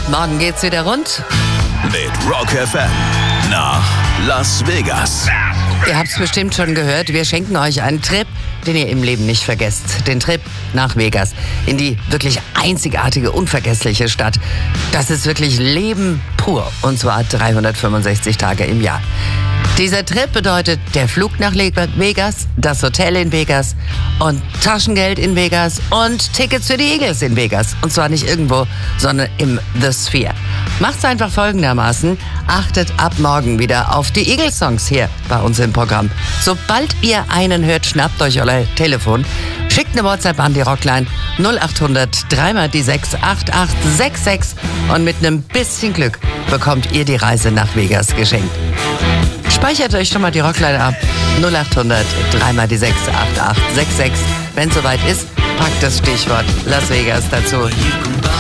morgen geht's wieder rund. Mit Rock FM nach Las Vegas. Ihr habt's bestimmt schon gehört, wir schenken euch einen Trip, den ihr im Leben nicht vergesst. Den Trip nach Vegas, in die wirklich einzigartige, unvergessliche Stadt. Das ist wirklich Leben pur, und zwar 365 Tage im Jahr. Dieser Trip bedeutet der Flug nach Vegas, das Hotel in Vegas und Taschengeld in Vegas und Tickets für die Eagles in Vegas. Und zwar nicht irgendwo, sondern im The Sphere. Macht's einfach folgendermaßen: Achtet ab morgen wieder auf die Eagles-Songs hier bei uns im Programm. Sobald ihr einen hört, schnappt euch euer Telefon, schickt eine WhatsApp an die Rockline 0800 3 die 6 8866 und mit einem bisschen Glück bekommt ihr die Reise nach Vegas geschenkt. Speichert euch schon mal die Rockline ab. 0800 3 die 6 8866. Wenn es soweit ist, packt das Stichwort Las Vegas dazu.